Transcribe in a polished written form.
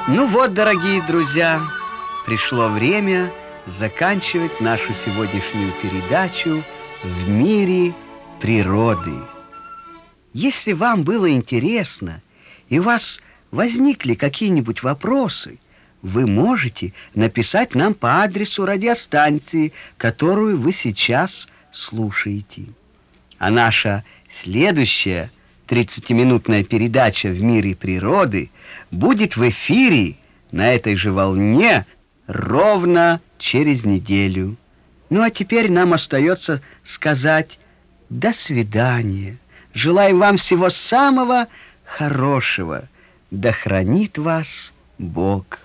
Ну вот, дорогие друзья, пришло время заканчивать нашу сегодняшнюю передачу «В мире природы». Если вам было интересно и у вас возникли какие-нибудь вопросы, вы можете написать нам по адресу радиостанции, которую вы сейчас слушаете. А наша следующая 30-минутная передача «В мире природы» будет в эфире на этой же волне ровно через неделю. Ну а теперь нам остается сказать до свидания. Желаем вам всего самого хорошего. Да хранит вас Бог.